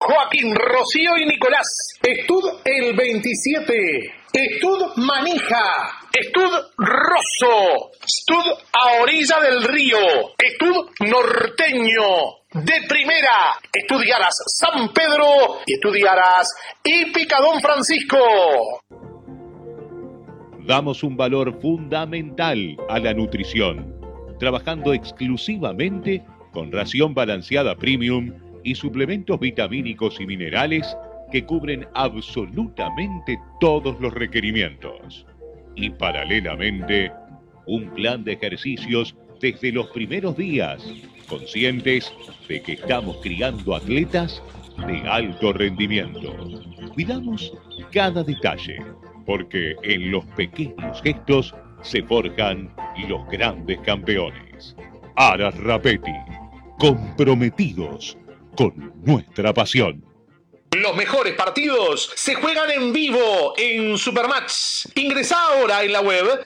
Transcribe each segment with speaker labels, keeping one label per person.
Speaker 1: Joaquín, Rocío y Nicolás. Estud el 27. Estud Manija. Estud Rosso. Estud a orilla del río. Estud norteño. De primera. Estudiarás San Pedro y estudiarás Hípica Don Francisco.
Speaker 2: Damos un valor fundamental a la nutrición, trabajando exclusivamente con ración balanceada premium y suplementos vitamínicos y minerales que cubren absolutamente todos los requerimientos. Y paralelamente, un plan de ejercicios desde los primeros días, conscientes de que estamos criando atletas de alto rendimiento. Cuidamos cada detalle, porque en los pequeños gestos se forjan los grandes campeones. Aras Rapetti, comprometidos con nuestra pasión.
Speaker 1: Los mejores partidos se juegan en vivo en Supermatch. Ingresá ahora en la web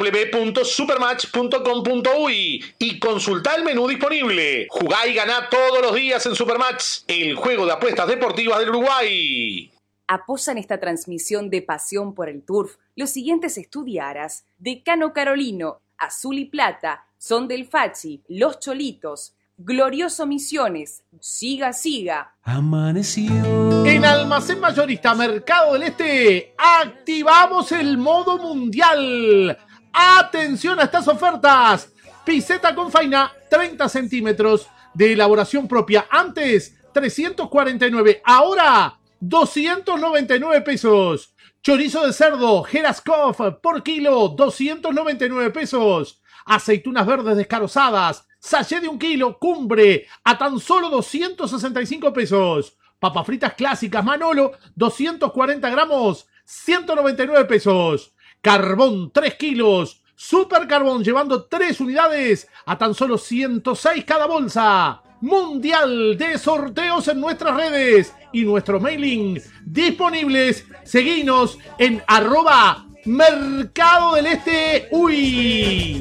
Speaker 1: www.supermatch.com.uy y consultá el menú disponible. Jugá y ganá todos los días en Supermatch, el juego de apuestas deportivas del Uruguay.
Speaker 3: Apoyan esta transmisión de pasión por el turf los siguientes estudiaras: Decano Carolino, Azul y Plata, Son del Fachi, Los Cholitos, Glorioso Misiones, Siga Siga.
Speaker 4: Amaneció.
Speaker 5: En Almacén Mayorista Mercado del Este activamos el modo mundial. Atención a estas ofertas. Piseta con faina 30 centímetros de elaboración propia. Antes 349, ahora 299 pesos. Chorizo de cerdo Geraskov por kilo 299 pesos. Aceitunas verdes descarozadas sachet de 1 kilo, Cumbre, a tan solo 265 pesos. Papas fritas clásicas Manolo, 240 gramos, 199 pesos. Carbón, 3 kilos. Super Carbón, llevando 3 unidades, a tan solo 106 cada bolsa. Mundial de sorteos en nuestras redes y nuestro mailing disponibles. Seguinos en @Mercado del Este UI.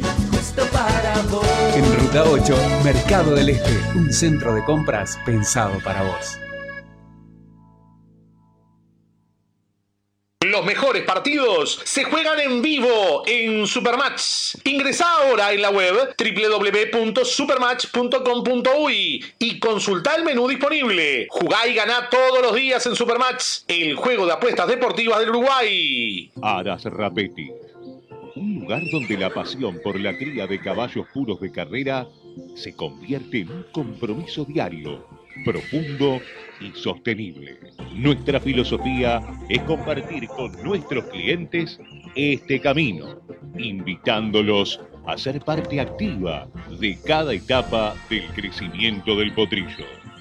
Speaker 4: En Ruta 8, Mercado del Este, un centro de compras pensado para vos.
Speaker 1: Los mejores partidos se juegan en vivo en Supermatch. Ingresá ahora en la web www.supermatch.com.uy y consultá el menú disponible. Jugá y ganá todos los días en Supermatch, el juego de apuestas deportivas del Uruguay.
Speaker 2: Aras Rapetti, un lugar donde la pasión por la cría de caballos puros de carrera se convierte en un compromiso diario, profundo y sostenible. Nuestra filosofía es compartir con nuestros clientes este camino, invitándolos a ser parte activa de cada etapa del crecimiento del potrillo.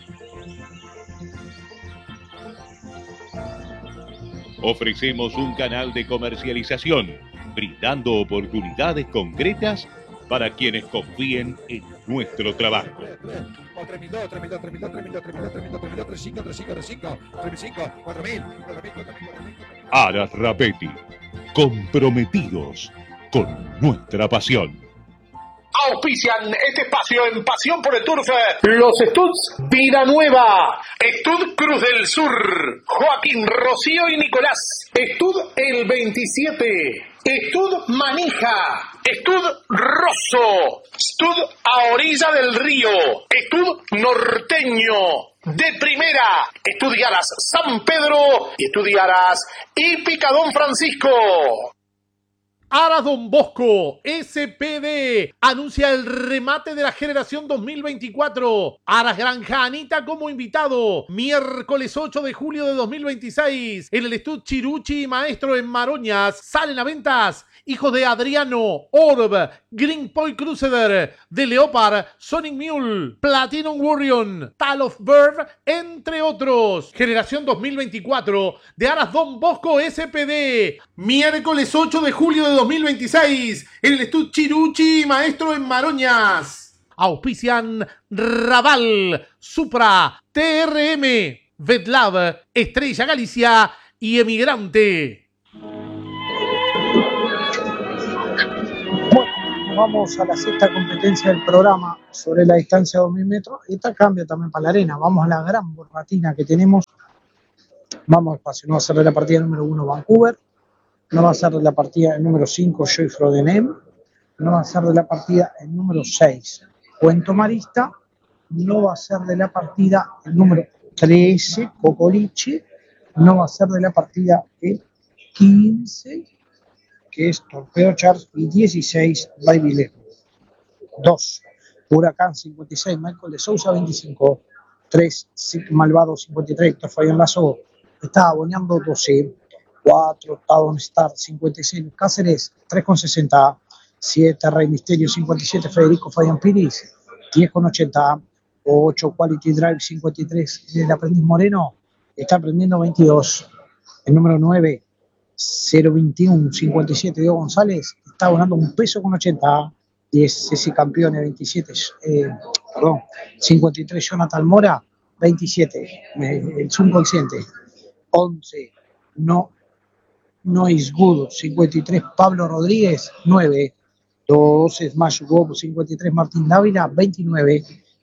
Speaker 2: Ofrecemos un canal de comercialización, brindando oportunidades concretas para quienes confíen en nuestro trabajo. Aras Rapetti, comprometidos con nuestra pasión.
Speaker 1: Auspician este espacio en Pasión por el Turf los Studs Vida Nueva, Estud Cruz del Sur, Joaquín, Rocío y Nicolás, Estud el 27, Estud Manija, Estud Rosso, Estud a orilla del río, Estud norteño. De primera, estudiarás San Pedro y estudiarás Hípica Don Francisco.
Speaker 5: Aras Don Bosco, SPD, anuncia el remate de la generación 2024. Aras Granja Anita como invitado. Miércoles 8 de julio de 2026. En el Estud Chiruchi Maestro en Maroñas. Salen a ventas hijos de Adriano, Orb, Green Point Crusader, The Leopard, Sonic Mule, Platinum Warrior, Tal of Bird, entre otros. Generación 2024 de Aras Don Bosco SPD. Miércoles 8 de julio de 2026 en el Estud Chiruchi Maestro en Maroñas. Auspician Raval, Supra, TRM, Vetlab, Estrella Galicia y Emigrante.
Speaker 6: vamos a la sexta competencia del programa sobre la distancia de 2000 metros. Esta cambia también para la arena. Vamos a la gran borratina que tenemos. Vamos despacio. No va a ser de la partida número 1 Vancouver. No va a ser de la partida número 5 Joy Frodenem. No va a ser de la partida el número 6 Cuento Marista. No va a ser de la partida el número 13 Cocoliche. No va a ser de la partida el 15, que es Torpedo Charles, y 16 Baibile. 2 Huracán 56 Michael de Sousa 25. 3 Malvado 53 Héctor Fabián Lazo está aboneando 12. 4 Tadon Star 56 Cáceres 3,60. 7 Rey Misterio 57 Federico Fabián Piris 10,80. 8 Quality Drive 53 del Aprendiz Moreno está aprendiendo 22. El número 9 021 57 Diego González está abonando $1,80. 10 Ceci Campione 27 53 Jonathan Mora 27 el subconsciente. 11 No is good 53 Pablo Rodríguez 9. 12 Smash Bob 53 Martín Dávila 29.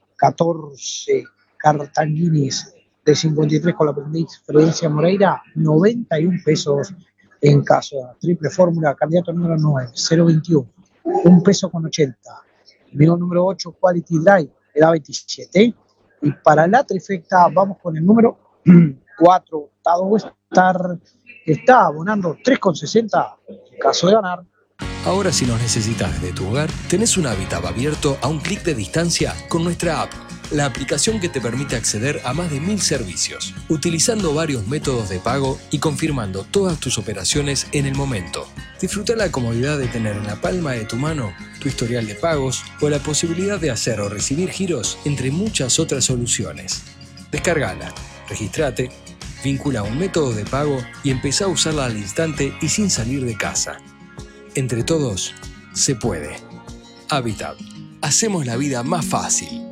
Speaker 6: 14 Cartanguinis de 53 con la aprendiz Florencia Moreira 91 pesos. En caso de la triple fórmula, candidato número 9 021 $1,80. Amigo número 8 Quality Drive era 27. Y para la trifecta vamos con el número 4 Tado Star, que está abonando 3,60 en caso de ganar.
Speaker 7: Ahora, si nos necesitas desde tu hogar, tenés un Habitat abierto a un clic de distancia con nuestra app, la aplicación que te permite acceder a más de 1000 servicios, utilizando varios métodos de pago y confirmando todas tus operaciones en el momento. Disfruta la comodidad de tener en la palma de tu mano tu historial de pagos o la posibilidad de hacer o recibir giros, entre muchas otras soluciones. Descárgala, registrate, vincula un método de pago y empezá a usarla al instante y sin salir de casa. Entre todos, se puede. Habitat. Hacemos la vida más fácil.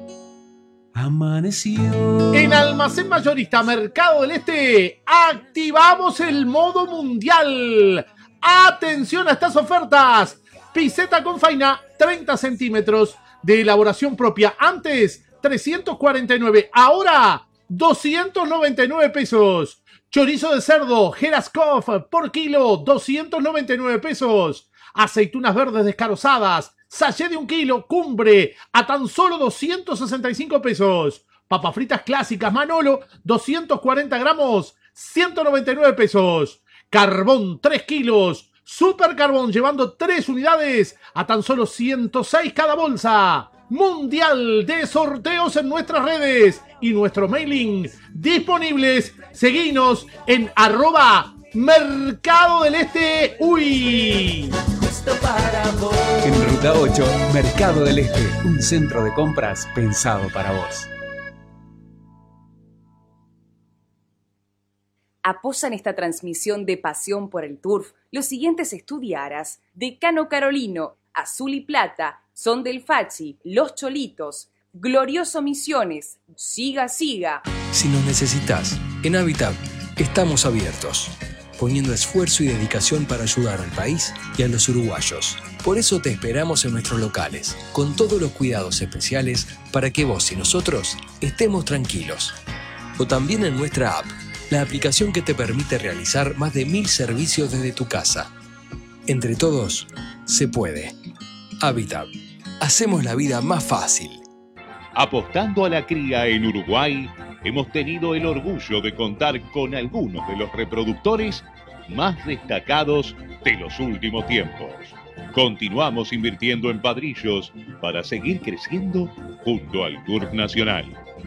Speaker 4: Amaneció.
Speaker 5: En Almacén Mayorista Mercado del Este activamos el modo mundial. ¡Atención a estas ofertas! Piseta con faina 30 centímetros de elaboración propia. Antes 349, ahora 299 pesos. Chorizo de cerdo Geraskov por kilo 299 pesos. Aceitunas verdes descarozadas sachet de 1 kilo Cumbre a tan solo 265 pesos. Papas fritas clásicas Manolo 240 gramos 199 pesos. Carbón 3 kilos Super Carbón llevando 3 unidades a tan solo 106 cada bolsa. Mundial de sorteos en nuestras redes y nuestro mailing disponibles. Seguinos en @Mercado del Este UI.
Speaker 4: En Ruta 8, Mercado del Este, un centro de compras pensado para vos.
Speaker 3: Apoyan esta transmisión de Pasión por el Turf los siguientes estudiaras: Decano Carolino, Azul y Plata, Son del Fachi, Los Cholitos, Glorioso Misiones, Siga Siga.
Speaker 7: Si nos necesitas, en Habitat estamos abiertos, poniendo esfuerzo y dedicación para ayudar al país y a los uruguayos. Por eso te esperamos en nuestros locales, con todos los cuidados especiales para que vos y nosotros estemos tranquilos. O también en nuestra app, la aplicación que te permite realizar más de 1000 servicios desde tu casa. Entre todos, se puede. Habitat. Hacemos la vida más fácil.
Speaker 2: Apostando a la cría en Uruguay, hemos tenido el orgullo de contar con algunos de los reproductores más destacados de los últimos tiempos. Continuamos invirtiendo en padrillos para seguir creciendo junto al Turf Nacional.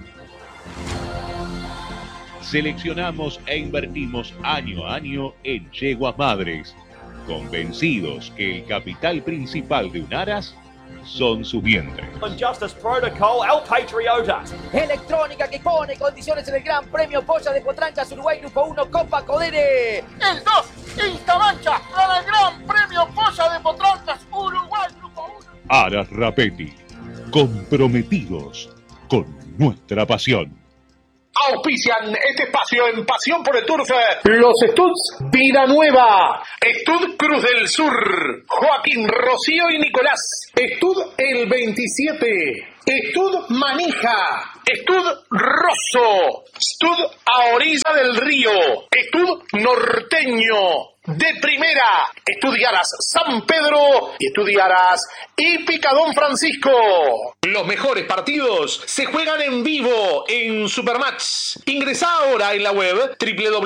Speaker 2: Seleccionamos e invertimos año a año en yeguas madres, convencidos que el capital principal de un aras son sus vientres.
Speaker 8: On Justice Protocol, El Patriota.
Speaker 9: Electrónica que pone condiciones en el Gran Premio Polla de Potrancas Uruguay Grupo 1 Copa Codere.
Speaker 1: El 2, Instamancha para el Gran Premio Polla de Potrancas Uruguay Grupo 1.
Speaker 2: Aras Rapetti, comprometidos con nuestra pasión.
Speaker 1: Auspician este espacio en Pasión por el Turf. Los Studs Vida Nueva, Stud Cruz del Sur, Joaquín, Rocío y Nicolás, Stud el 27, Stud Manija, Stud Rosso, Stud a orilla del río, Stud Norteño, de primera, Estudiarás San Pedro y Estudiarás Hípica Don Francisco. Los mejores partidos se juegan en vivo en Supermatch. Ingresá ahora en la web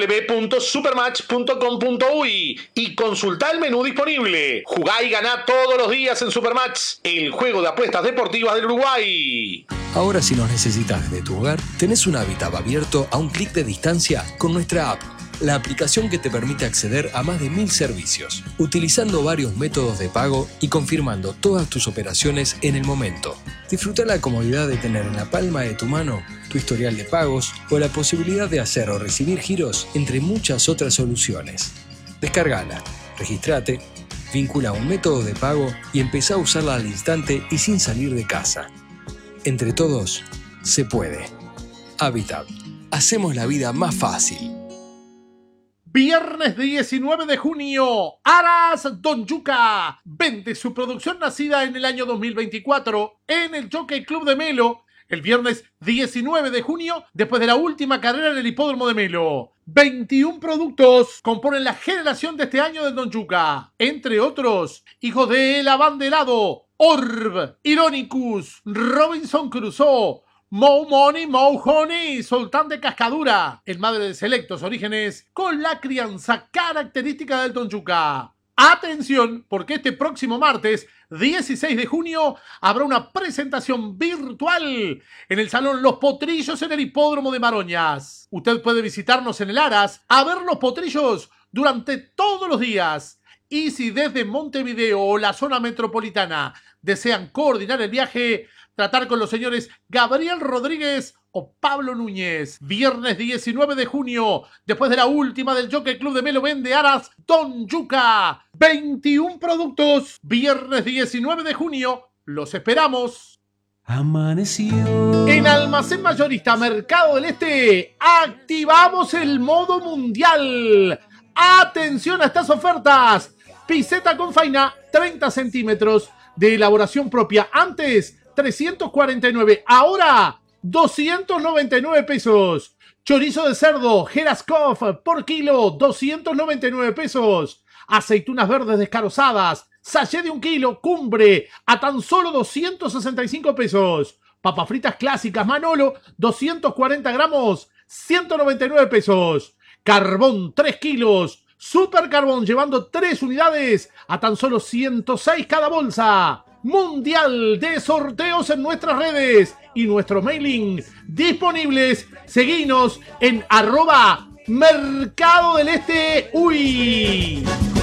Speaker 1: www.supermatch.com.uy y consultá el menú disponible. Jugá y ganá todos los días en Supermatch, el juego de apuestas deportivas del Uruguay.
Speaker 7: Ahora, si nos necesitas desde tu hogar, tenés un hábitat abierto a un clic de distancia con nuestra app. La aplicación que te permite acceder a más de 1000 servicios, utilizando varios métodos de pago y confirmando todas tus operaciones en el momento. Disfruta la comodidad de tener en la palma de tu mano tu historial de pagos o la posibilidad de hacer o recibir giros, entre muchas otras soluciones. Descárgala, registrate, vincula un método de pago y empezá a usarla al instante y sin salir de casa. Entre todos, se puede. Habitat. Hacemos la vida más fácil.
Speaker 5: Viernes 19 de junio, Aras Don Yuca vende su producción nacida en el año 2024 en el Jockey Club de Melo. El viernes 19 de junio, después de la última carrera en el hipódromo de Melo. 21 productos componen la generación de este año del Don Yuca. Entre otros, hijos de El Abanderado, Orb, Ironicus, Robinson Crusoe, Mo Money, Mo Honey, Sultán de Cascadura, el madre de selectos orígenes, con la crianza característica del Don Yuca. Atención, porque este próximo martes, 16 de junio, habrá una presentación virtual en el Salón Los Potrillos en el Hipódromo de Maroñas. Usted puede visitarnos en el Aras a ver los potrillos durante todos los días. Y si desde Montevideo o la zona metropolitana desean coordinar el viaje, tratar con los señores Gabriel Rodríguez o Pablo Núñez. Viernes 19 de junio, después de la última del Jockey Club de Melo, vende Aras Don Yuca. 21 productos. Viernes 19 de junio, los esperamos.
Speaker 4: Amaneció.
Speaker 5: En Almacén Mayorista Mercado del Este, activamos el modo mundial. Atención a estas ofertas. Piseta con faina, 30 centímetros de elaboración propia. Antes, 349, ahora 299 pesos. Chorizo de cerdo Geraskov por kilo, 299 pesos. Aceitunas verdes descarozadas, sachet de 1 kilo, Cumbre, a tan solo 265 pesos. Papas fritas clásicas Manolo, 240 gramos, 199 pesos. Carbón 3 kilos, Super Carbón llevando 3 unidades, a tan solo 106 cada bolsa. Mundial de sorteos en nuestras redes y nuestro mailing disponibles. Seguinos en @Mercado del Este UI.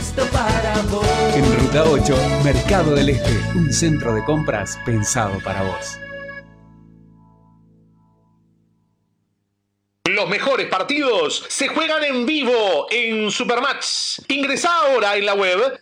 Speaker 4: En Ruta 8, Mercado del Este, un centro de compras pensado para vos.
Speaker 1: Los mejores partidos se juegan en vivo en Supermatch. Ingresá ahora en la web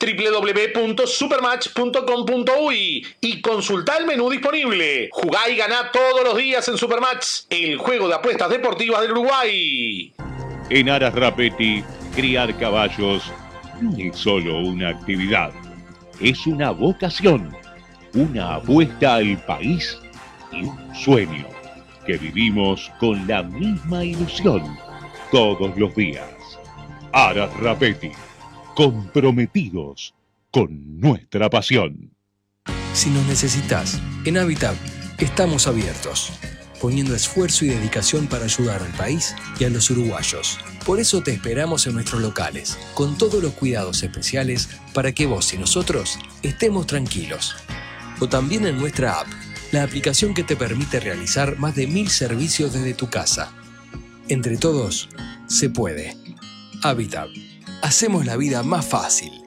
Speaker 1: www.supermatch.com.uy y consultá el menú disponible. Jugá y ganá todos los días en Supermatch, el juego de apuestas deportivas del Uruguay.
Speaker 2: En Aras Rapetti, criar caballos no es solo una actividad, es una vocación, una apuesta al país y un sueño que vivimos con la misma ilusión todos los días. Aras Rapetti, comprometidos con nuestra pasión.
Speaker 7: Si nos necesitas, en Habitat estamos abiertos, poniendo esfuerzo y dedicación para ayudar al país y a los uruguayos. Por eso te esperamos en nuestros locales, con todos los cuidados especiales para que vos y nosotros estemos tranquilos. O también en nuestra app, la aplicación que te permite realizar más de 1000 servicios desde tu casa. Entre todos, se puede. Habitat. Hacemos la vida más fácil.